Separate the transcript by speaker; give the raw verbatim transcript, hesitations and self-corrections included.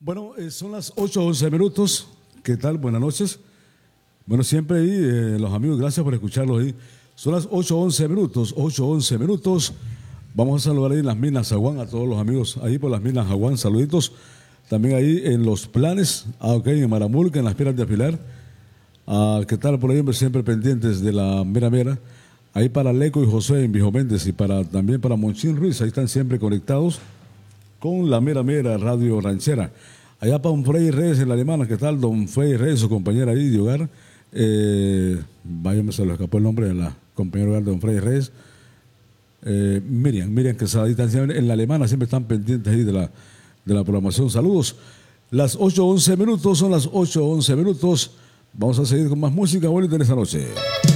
Speaker 1: Bueno, eh, son las ocho once minutos. ¿Qué tal? Buenas noches. Bueno, siempre ahí, eh, los amigos, gracias por escucharlos ahí. Son las ocho once minutos, ocho once minutos. Vamos a saludar ahí en las Minas Jaguán a todos los amigos ahí por las Minas Jaguán. Saluditos. También ahí en Los Planes, ah, ok, en Maramulca, en las Piedras de Apilar. Ah, ¿qué tal por ahí, hombre? Siempre pendientes de la Mera Mera. Ahí para Leco y José en Viejo Méndez y para, también para Monchín Ruiz. Ahí están siempre conectados con la Mera Mera Radio Ranchera. Allá para don Frei Reyes en la Alemana, ¿qué tal? Don Frei Reyes, su compañera ahí de hogar. Eh, vaya, me se le escapó el nombre de la compañera de hogar de don Frei Reyes. Eh, Miriam, Miriam, que está en la Alemana, siempre están pendientes ahí de la, de la programación. Saludos. Las ocho once minutos, son las ocho once minutos. Vamos a seguir con más música bonita en esta noche.